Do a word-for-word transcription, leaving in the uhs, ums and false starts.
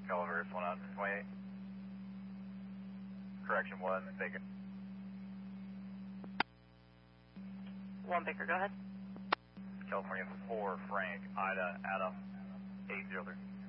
Caliverse one on twenty-eight. Correction one, Baker. One Baker, go ahead. California four, Frank, Ida, Adam, eight zero three.